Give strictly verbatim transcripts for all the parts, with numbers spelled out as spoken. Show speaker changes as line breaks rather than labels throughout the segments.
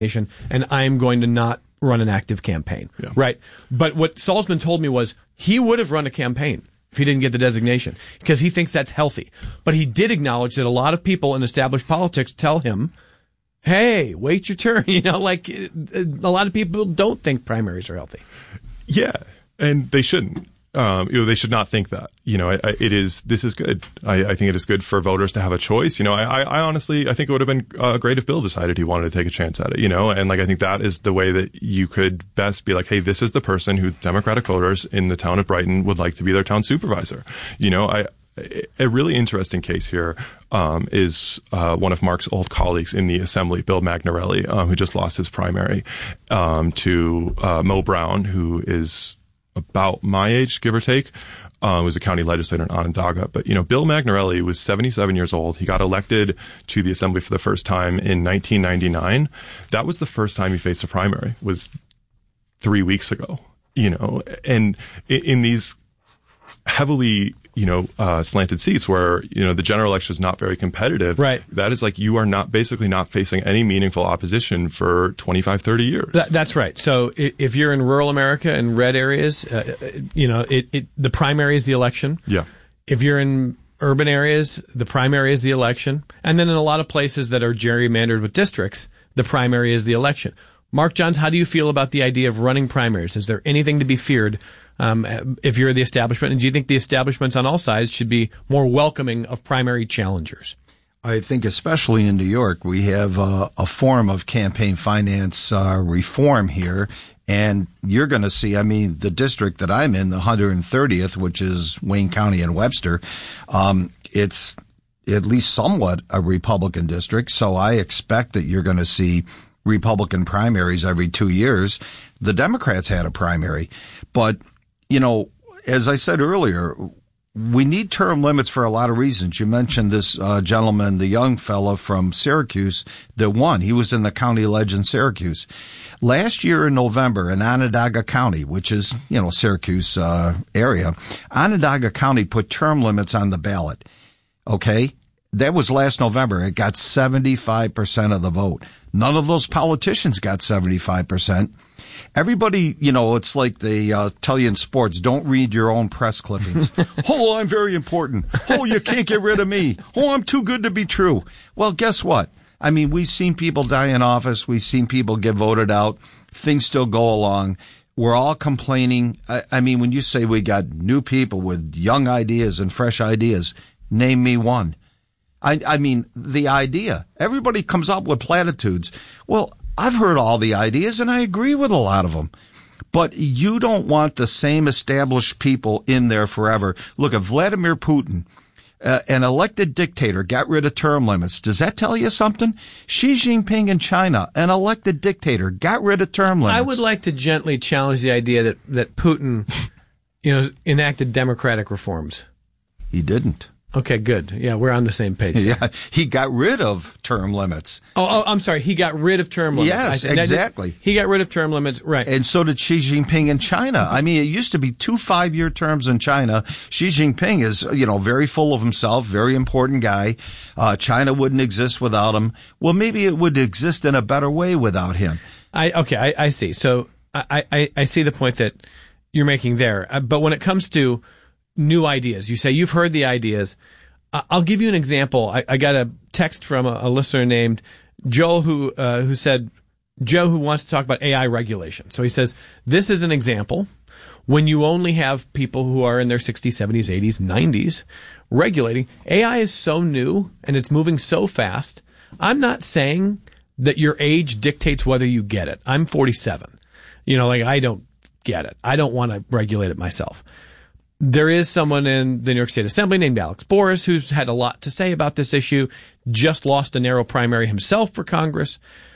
and I'm going to not run an active campaign.
Yeah.
Right. But what Salzman told me was he would have run a campaign if he didn't get the designation because he thinks that's healthy. But he did acknowledge that a lot of people in established politics tell him, hey, wait your turn. You know, like a lot of people don't think primaries are healthy.
Yeah. And they shouldn't. Um, you know, they should not think that. You know, I, I, it is. This is good. I, I think it is good for voters to have a choice. You know, I, I honestly, I think it would have been uh, great if Bill decided he wanted to take a chance at it. You know, and like I think that is the way that you could best be like, hey, this is the person who Democratic voters in the town of Brighton would like to be their town supervisor. You know, I. A really interesting case here um, is uh, one of Mark's old colleagues in the Assembly, Bill Magnarelli, um, who just lost his primary um, to uh, Mo Brown, who is about my age, give or take, uh, was a county legislator in Onondaga. But, you know, Bill Magnarelli was seventy-seven years old. He got elected to the Assembly for the first time in nineteen ninety-nine. That was the first time he faced a primary, was three weeks ago, you know, and in, in these heavily, you know, uh, slanted seats where, you know, the general election is not very competitive.
Right.
That is like you are not basically not facing any meaningful opposition for twenty-five, thirty years.
That, that's right. So if you're in rural America and red areas, uh, you know, it, it, the primary is the election.
Yeah.
If you're in urban areas, the primary is the election. And then in a lot of places that are gerrymandered with districts, the primary is the election. Mark Johns, how do you feel about the idea of running primaries? Is there anything to be feared Um, if you're the establishment, and do you think the establishments on all sides should be more welcoming of primary challengers?
I think especially in New York, we have uh, a form of campaign finance uh, reform here. And you're going to see, I mean, the district that I'm in, the one hundred thirtieth, which is Wayne County and Webster, um, it's at least somewhat a Republican district. So I expect that you're going to see Republican primaries every two years. The Democrats had a primary, but you know, as I said earlier, we need term limits for a lot of reasons. You mentioned this uh, gentleman, the young fellow from Syracuse that won. He was in the county ledge in Syracuse. Last year in November in Onondaga County, which is, you know, Syracuse uh, area, Onondaga County put term limits on the ballot. Okay? That was last November. It got seventy-five percent of the vote. None of those politicians got seventy-five percent. Everybody, you know, it's like they uh, tell you in sports, don't read your own press clippings. Oh, I'm very important. Oh, you can't get rid of me. Oh, I'm too good to be true. Well, guess what? I mean, we've seen people die in office. We've seen people get voted out. Things still go along. We're all complaining. I, I mean, when you say we got new people with young ideas and fresh ideas, name me one. I, I mean, the idea. Everybody comes up with platitudes. Well, I've heard all the ideas, and I agree with a lot of them. But you don't want the same established people in there forever. Look at Vladimir Putin, uh, an elected dictator, got rid of term limits. Does that tell you something? Xi Jinping in China, an elected dictator, got rid of term limits.
I would like to gently challenge the idea that, that Putin, you know, enacted democratic reforms.
He didn't.
Okay, good. Yeah, we're on the same page.
Yeah, he got rid of term limits.
Oh, oh, I'm sorry. He got rid of term limits.
Yes,
I,
exactly.
He got rid of term limits, right.
And so did Xi Jinping in China. I mean, it used to be two five-year terms in China. Xi Jinping is, you know, very full of himself, very important guy. Uh, China wouldn't exist without him. Well, maybe it would exist in a better way without him.
I Okay, I, I see. So I, I, I see the point that you're making there. Uh, but when it comes to new ideas, you say you've heard the ideas. I'll give you an example. I, I got a text from a, a listener named Joel who uh, who said, Joe who wants to talk about A I regulation. So he says, this is an example when you only have people who are in their sixties, seventies, eighties, nineties regulating. A I is so new and it's moving so fast. I'm not saying that your age dictates whether you get it. I'm forty-seven. You know, like I don't get it. I don't want to regulate it myself. There is someone in the New York State Assembly named Alex Boris who's had a lot to say about this issue, just lost a narrow primary himself for Congress.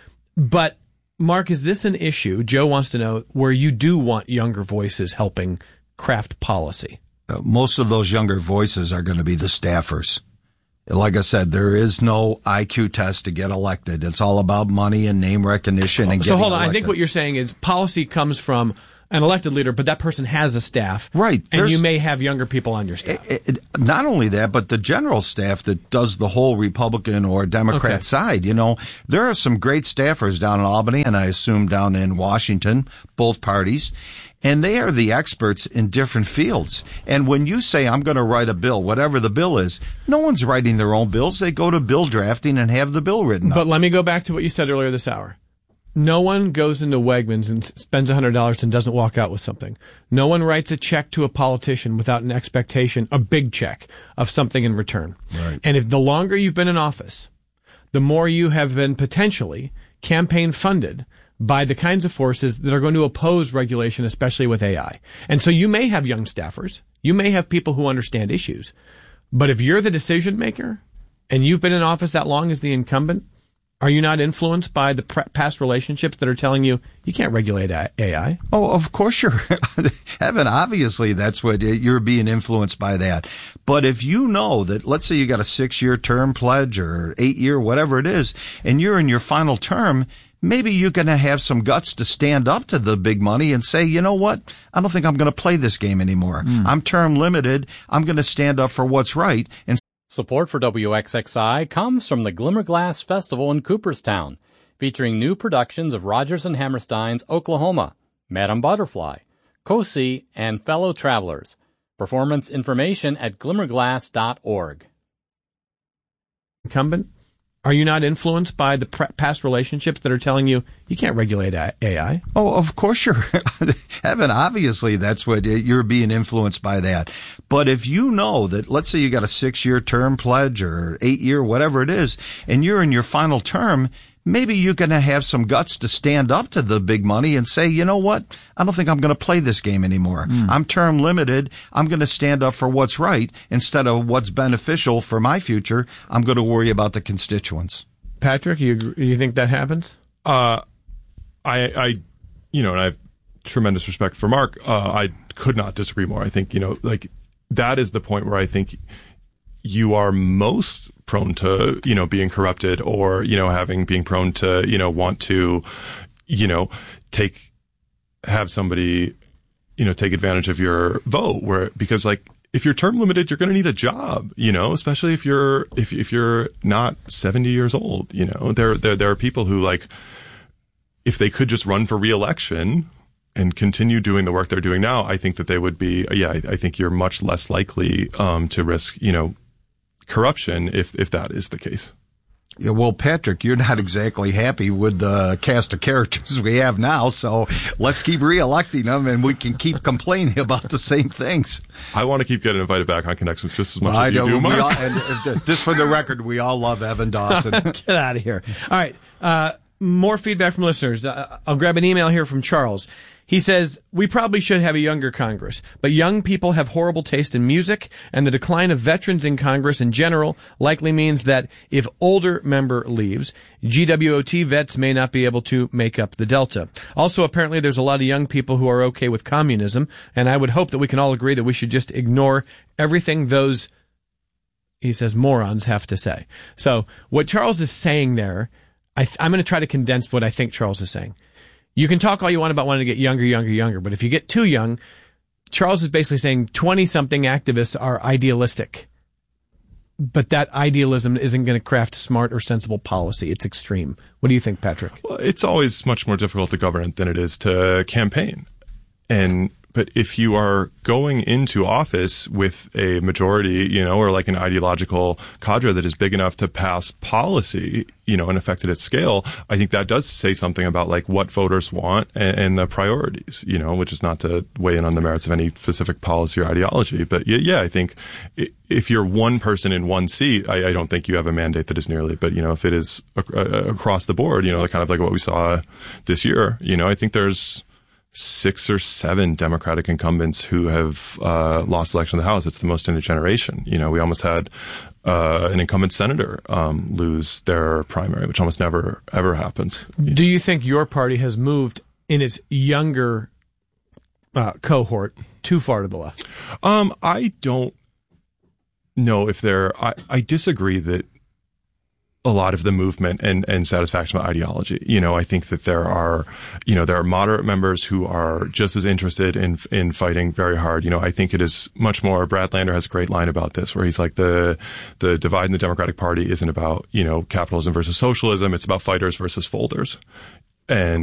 But, Mark, is this an issue, Joe wants to know, where you do want younger voices helping craft policy?
Uh, most of those younger voices are going to be the staffers. Like I said, there is no I Q test to get elected. It's all about money and name recognition and
so
getting
hold on.
elected.
I think what you're saying is policy comes from an elected leader, but that person has a staff.
Right.
And
There's-
you may have younger people on your staff.
It, it, not only that, but the general staff that does the whole Republican or Democrat
Okay.
side, you know, there are some great staffers down in Albany, and I assume down in Washington, both parties, and they are the experts in different fields. And when you say, I'm going to write a bill, whatever the bill is, no one's writing their own bills. They go to bill drafting and have the bill written up.
But let me go back to what you said earlier this hour. No one goes into Wegmans and spends one hundred dollars and doesn't walk out with something. No one writes a check to a politician without an expectation, a big check, of something in return.
Right.
And if the longer you've been in office, the more you have been potentially campaign funded by the kinds of forces that are going to oppose regulation, especially with A I. And so you may have young staffers. You may have people who understand issues. But if you're the decision maker and you've been in office that long as the incumbent, are you not influenced by the pre- past relationships that are telling you you can't regulate A I?
Oh, of course you're, Evan, obviously that's what, you're being influenced by that. But if you know that, let's say you got a six-year term pledge or eight-year, whatever it is, and you're in your final term, maybe you're going to have some guts to stand up to the big money and say, you know what, I don't think I'm going to play this game anymore. Mm. I'm term limited. I'm going to stand up for what's right. And
Support for W X X I comes from the Glimmerglass Festival in Cooperstown, featuring new productions of Rodgers and Hammerstein's Oklahoma, Madame Butterfly, Cosi, and Fellow Travelers. Performance information at glimmerglass dot org.
Incumbent, are you not influenced by the pre- past relationships that are telling you you can't regulate A I?
Oh, of course you're, Evan, obviously that's what, you're being influenced by that. But if you know that, let's say you got a six-year term pledge or eight-year, whatever it is, and you're in your final term, maybe you're going to have some guts to stand up to the big money and say, you know what, I don't think I'm going to play this game anymore. Mm. I'm term limited. I'm going to stand up for what's right instead of what's beneficial for my future. I'm going to worry about the constituents.
Patrick, you you think that happens?
Uh, I, I, you know, and I have tremendous respect for Mark. Uh, I could not disagree more. I think, you know, like that is the point where I think you are most prone to, you know, being corrupted or, you know, having, being prone to, you know, want to, you know, take, have somebody, you know, take advantage of your vote where, because like, if you're term limited, you're going to need a job, you know, especially if you're, if, if you're not seventy years old, you know, there, there, there are people who like, if they could just run for re-election and continue doing the work they're doing now, I think that they would be, yeah, I, I think you're much less likely, um, to risk, you know, corruption if, if that is the case.
Yeah, well, Patrick, you're not exactly happy with the cast of characters we have now, so let's keep re-electing them and we can keep complaining about the same things.
I want to keep getting invited back on Connections just as much
well,
as
I
you
know,
do, Mark.
we all, and, and just for the record, we all love Evan Dawson.
Get out of here. All right. Uh, more feedback from listeners. Uh, I'll grab an email here from Charles. He says, we probably should have a younger Congress, but young people have horrible taste in music, and the decline of veterans in Congress in general likely means that if older member leaves, G W O T vets may not be able to make up the delta. Also, apparently there's a lot of young people who are okay with communism, and I would hope that we can all agree that we should just ignore everything those, he says, morons have to say. So what Charles is saying there, I th- I'm going to try to condense what I think Charles is saying. You can talk all you want about wanting to get younger, younger, younger, but if you get too young, Charles is basically saying twenty-something activists are idealistic. But that idealism isn't going to craft smart or sensible policy. It's extreme. What do you think, Patrick?
Well, it's always much more difficult to govern than it is to campaign. And but if you are going into office with a majority, you know, or like an ideological cadre that is big enough to pass policy, you know, and affect it at scale, I think that does say something about like what voters want and, and the priorities, you know, which is not to weigh in on the merits of any specific policy or ideology. But yeah, yeah I think if you're one person in one seat, I, I don't think you have a mandate that is nearly, but you know, if it is ac- across the board, you know, kind of like what we saw this year, you know, I think there's six or seven Democratic incumbents who have uh, lost election in the House. It's the most in a generation. You know, we almost had uh, an incumbent senator um, lose their primary, which almost never, ever happens.
Do you think your party has moved in its younger uh, cohort too far to the left?
Um, I don't know if they're, I, I disagree that a lot of the movement and, and satisfaction with ideology. You know, I think that there are, you know, there are moderate members who are just as interested in, in fighting very hard. You know, I think it is much more, Brad Lander has a great line about this where he's like, the, the divide in the Democratic Party isn't about, you know, capitalism versus socialism. It's about fighters versus folders. And